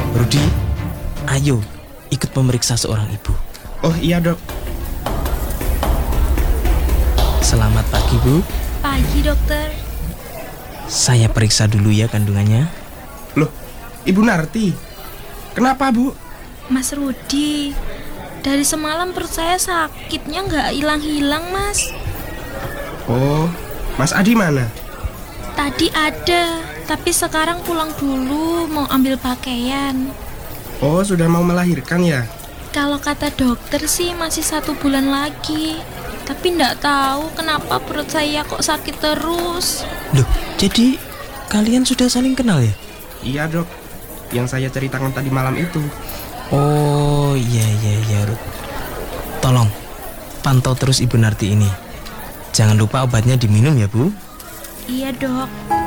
Rudi, ayo ikut memeriksa seorang ibu. Oh iya dok. Selamat pagi Bu. Pagi dokter. Saya periksa dulu ya kandungannya. Loh, Ibu Narti, kenapa Bu? Mas Rudi, dari semalam perut saya sakitnya nggak hilang-hilang mas. Oh, Mas Adi mana? Tadi ada, tapi sekarang pulang dulu mau ambil pakaian. Oh, sudah mau melahirkan ya? Kalau kata dokter sih masih 1 bulan lagi. Tapi nggak tahu kenapa perut saya kok sakit terus. Loh, jadi kalian sudah saling kenal ya? Iya dok, yang saya ceritakan tadi malam itu. Oh iya Ruth. Tolong pantau terus Ibu Narti ini. Jangan lupa obatnya diminum ya Bu. Iya dok.